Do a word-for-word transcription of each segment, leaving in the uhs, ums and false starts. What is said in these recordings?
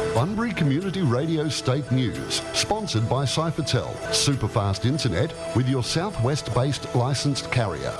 Bunbury Community Radio State News, sponsored by Cyfertel, superfast internet with your southwest-based licensed carrier.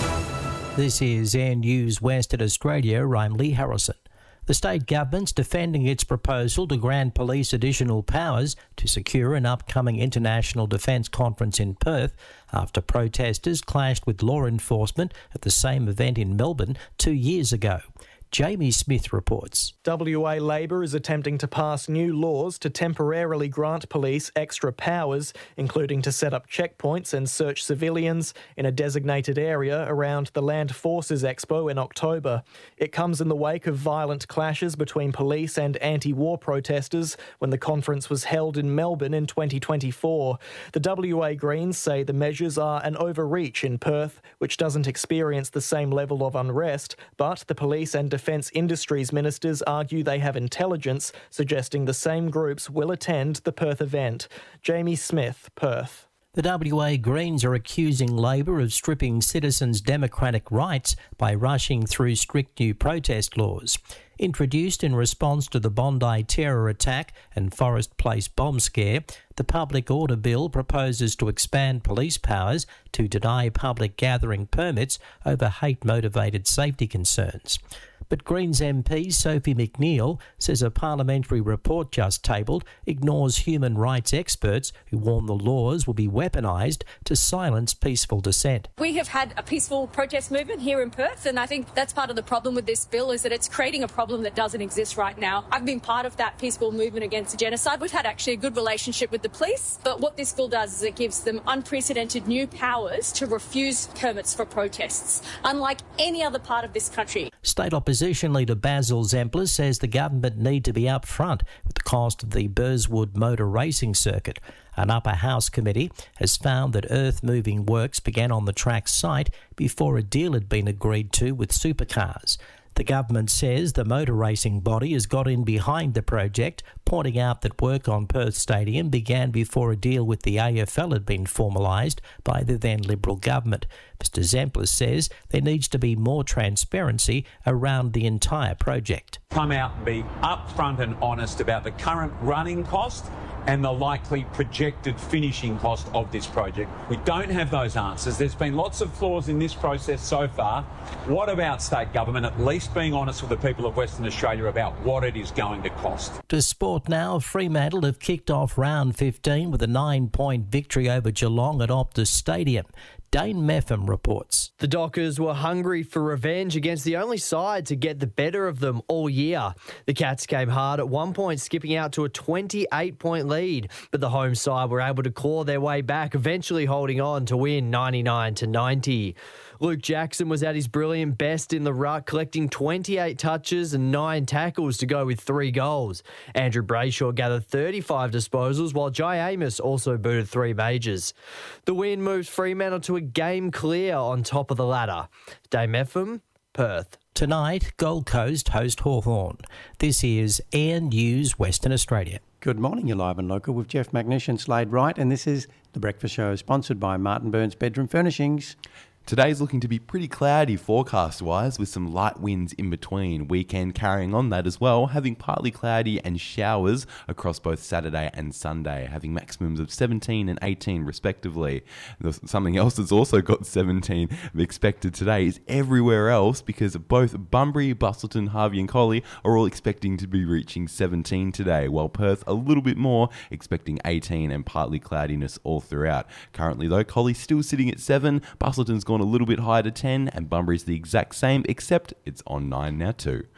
This is Air News Western Australia. I'm Lee Harrison. The state government's defending its proposal to grant police additional powers to secure an upcoming international defence conference in Perth after protesters clashed with law enforcement at the same event in Melbourne two years ago. Jamie Smith reports. W A Labor is attempting to pass new laws to temporarily grant police extra powers, including to set up checkpoints and search civilians in a designated area around the Land Forces Expo in October. It comes in the wake of violent clashes between police and anti-war protesters when the conference was held in Melbourne in twenty twenty-four. The W A Greens say the measures are an overreach in Perth, which doesn't experience the same level of unrest, but the police and Defence Industries ministers argue they have intelligence suggesting the same groups will attend the Perth event. Jamie Smith, Perth. The W A Greens are accusing Labor of stripping citizens' democratic rights by rushing through strict new protest laws. Introduced in response to the Bondi terror attack and Forest Place bomb scare, the Public Order Bill proposes to expand police powers to deny public gathering permits over hate-motivated safety concerns. But Greens M P Sophie McNeil says a parliamentary report just tabled ignores human rights experts who warn the laws will be weaponised to silence peaceful dissent. We have had a peaceful protest movement here in Perth, and I think that's part of the problem with this bill, is that it's creating a problem that doesn't exist right now. I've been part of that peaceful movement against genocide. We've had actually a good relationship with the police, but what this bill does is it gives them unprecedented new powers to refuse permits for protests, unlike any other part of this country. State Opposition Leader Basil Zemplis says the government need to be upfront with the cost of the Burswood motor racing circuit. An upper house committee has found that earth-moving works began on the track site before a deal had been agreed to with supercars. The government says the motor racing body has got in behind the project, pointing out that work on Perth Stadium began before a deal with the A F L had been formalised by the then Liberal government. Mister Zemplis says there needs to be more transparency around the entire project. Come out and be upfront and honest about the current running cost and the likely projected finishing cost of this project. We don't have those answers. There's been lots of flaws in this process so far. What about state government at least being honest with the people of Western Australia about what it is going to cost? To sport now, Fremantle have kicked off round fifteen with a nine-point victory over Geelong at Optus Stadium. Dane Meffam reports. The Dockers were hungry for revenge against the only side to get the better of them all year. The Cats came hard at one point, skipping out to a twenty-eight point lead, but the home side were able to claw their way back, eventually holding on to win ninety-nine to ninety. Luke Jackson was at his brilliant best in the ruck, collecting twenty-eight touches and nine tackles to go with three goals. Andrew Brayshaw gathered thirty-five disposals, while Jai Amos also booted three majors. The win moves Fremantle to a game clear on top of the ladder. Dame Ephraim, Perth. Tonight, Gold Coast host Hawthorn. This is Air News Western Australia. Good morning, you're live and local with Jeff McNish and Slade Wright, and this is The Breakfast Show, sponsored by Martin Burns Bedroom Furnishings. Today's looking to be pretty cloudy forecast-wise, with some light winds in between. Weekend carrying on that as well, having partly cloudy and showers across both Saturday and Sunday, having maximums of seventeen and eighteen respectively. Something else that's also got seventeen expected today is everywhere else, because both Bunbury, Busselton, Harvey and Collie are all expecting to be reaching seventeen today, while Perth a little bit more, expecting eighteen and partly cloudiness all throughout. Currently though, Collie's still sitting at seven, Busselton's gone a little bit higher to ten, and Bunbury's the exact same, except it's on nine now too.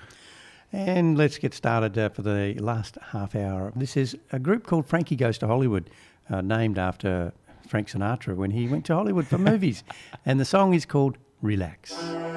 And let's get started uh, for the last half hour. This is a group called Frankie Goes to Hollywood, uh, named after Frank Sinatra when he went to Hollywood for movies. And the song is called Relax.